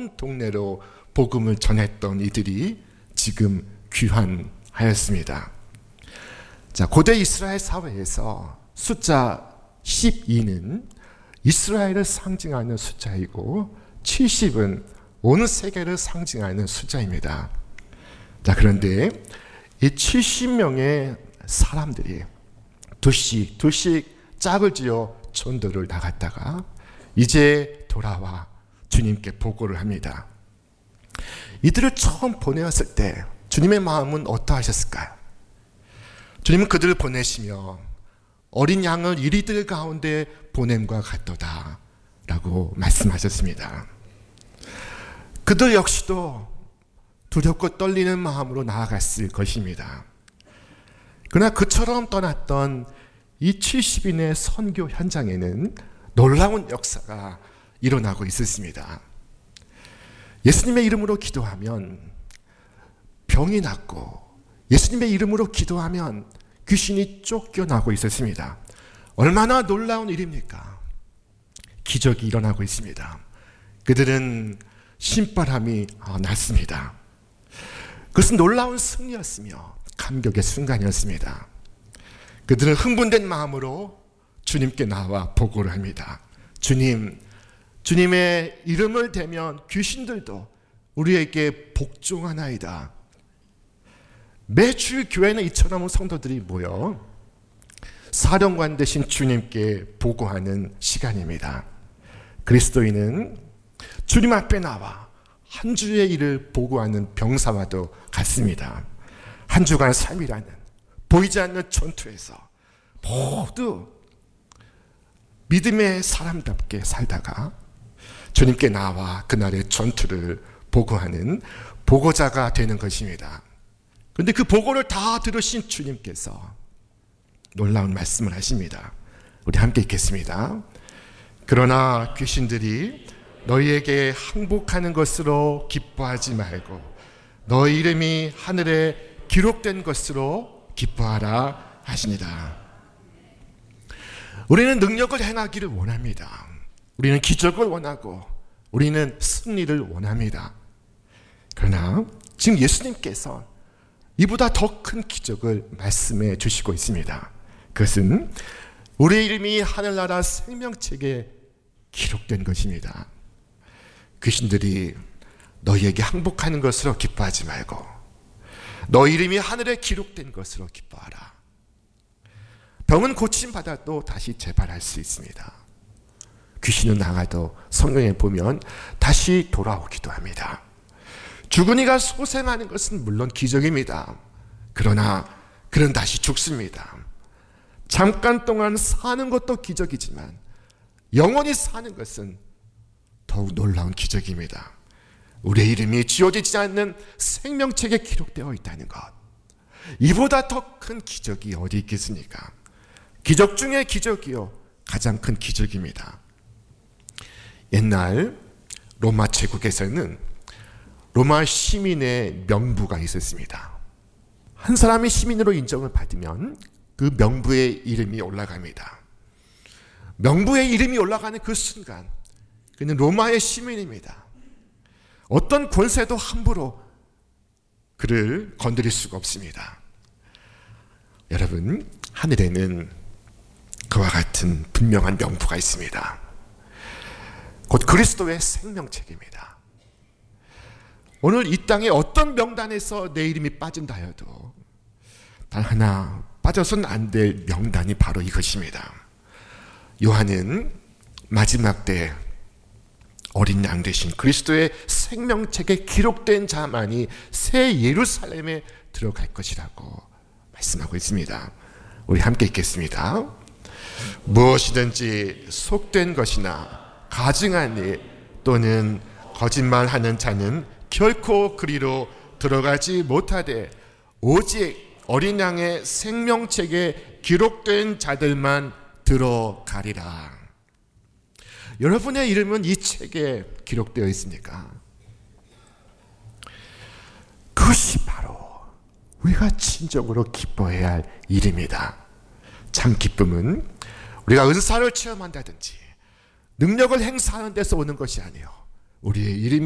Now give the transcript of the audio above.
온 동네로 복음을 전했던 이들이 지금 귀환하였습니다. 자, 고대 이스라엘 사회에서 숫자 12는 이스라엘을 상징하는 숫자이고 70은 온 세계를 상징하는 숫자입니다. 자, 그런데 이 70명의 사람들이 둘씩 짝을 지어 전도를 나갔다가 이제 돌아와 주님께 보고를 합니다. 이들을 처음 보내었을 때 주님의 마음은 어떠하셨을까요? 주님은 그들을 보내시며 어린 양을 이리들 가운데 보냄과 같도다 라고 말씀하셨습니다. 그들 역시도 두렵고 떨리는 마음으로 나아갔을 것입니다. 그러나 그처럼 떠났던 이 70인의 선교 현장에는 놀라운 역사가 일어나고 있었습니다. 예수님의 이름으로 기도하면 병이 낫고 예수님의 이름으로 기도하면 귀신이 쫓겨나고 있었습니다. 얼마나 놀라운 일입니까? 기적이 일어나고 있습니다. 그들은 신바람이 났습니다. 그것은 놀라운 승리였으며 감격의 순간이었습니다. 그들은 흥분된 마음으로 주님께 나와 보고를 합니다. 주님, 주님의 이름을 대면 귀신들도 우리에게 복종하나이다. 매주 교회는 이처럼 성도들이 모여 사령관 되신 주님께 보고하는 시간입니다. 그리스도인은 주님 앞에 나와 한 주의 일을 보고하는 병사와도 같습니다. 한 주간 삶이라는 보이지 않는 전투에서 모두 믿음의 사람답게 살다가 주님께 나와 그날의 전투를 보고하는 보고자가 되는 것입니다. 그런데 그 보고를 다 들으신 주님께서 놀라운 말씀을 하십니다. 우리 함께 읽겠습니다. 그러나 귀신들이 너희에게 항복하는 것으로 기뻐하지 말고 너희 이름이 하늘에 기록된 것으로 기뻐하라 하시니라. 우리는 능력을 행하기를 원합니다. 우리는 기적을 원하고 우리는 승리를 원합니다. 그러나 지금 예수님께서 이보다 더 큰 기적을 말씀해 주시고 있습니다. 그것은 우리의 이름이 하늘나라 생명책에 기록된 것입니다. 귀신들이 너희에게 항복하는 것으로 기뻐하지 말고 너희 이름이 하늘에 기록된 것으로 기뻐하라. 병은 고침받아도 다시 재발할 수 있습니다. 귀신은 나가도 성경에 보면 다시 돌아오기도 합니다. 죽은 이가 소생하는 것은 물론 기적입니다. 그러나 그는 다시 죽습니다. 잠깐 동안 사는 것도 기적이지만 영원히 사는 것은 더욱 놀라운 기적입니다. 우리의 이름이 지워지지 않는 생명책에 기록되어 있다는 것, 이보다 더 큰 기적이 어디 있겠습니까? 기적 중에 기적이요 가장 큰 기적입니다. 옛날 로마 제국에서는 로마 시민의 명부가 있었습니다. 한 사람이 시민으로 인정을 받으면 그 명부에 이름이 올라갑니다. 명부에 이름이 올라가는 그 순간 그는 로마의 시민입니다. 어떤 권세도 함부로 그를 건드릴 수가 없습니다. 여러분, 하늘에는 그와 같은 분명한 명부가 있습니다. 곧 그리스도의 생명책입니다. 오늘 이 땅에 어떤 명단에서 내 이름이 빠진다 하여도 단 하나 빠져서는 안 될 명단이 바로 이것입니다. 요한은 마지막 때 어린 양 되신 그리스도의 생명책에 기록된 자만이 새 예루살렘에 들어갈 것이라고 말씀하고 있습니다. 우리 함께 읽겠습니다. 무엇이든지 속된 것이나 가증한 일 또는 거짓말하는 자는 결코 그리로 들어가지 못하되 오직 어린 양의 생명책에 기록된 자들만 들어가리라. 여러분의 이름은 이 책에 기록되어 있습니까? 그것이 바로 우리가 진정으로 기뻐해야 할 일입니다. 참 기쁨은 우리가 은사를 체험한다든지 능력을 행사하는 데서 오는 것이 아니에요. 우리의 이름이